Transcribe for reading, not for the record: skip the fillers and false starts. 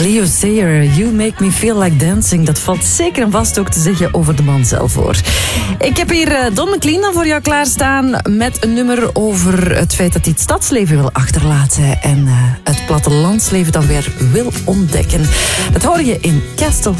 Leo Sayer, You Make Me Feel Like Dancing. Dat valt zeker en vast ook te zeggen over de man zelf, hoor. Ik heb hier Don McLean dan voor jou klaarstaan met een nummer over het feit dat hij het stadsleven wil achterlaten en het plattelandsleven dan weer wil ontdekken. Dat hoor je in Castle